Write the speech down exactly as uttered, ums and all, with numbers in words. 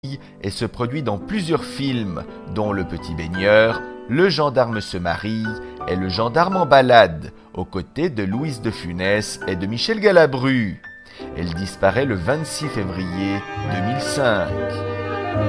et se produit dans plusieurs films, dont Le Petit Baigneur, Le Gendarme se marie et Le Gendarme en balade, aux côtés de Louise de Funès et de Michel Galabru. Elle disparaît le vingt-six février deux mille cinq.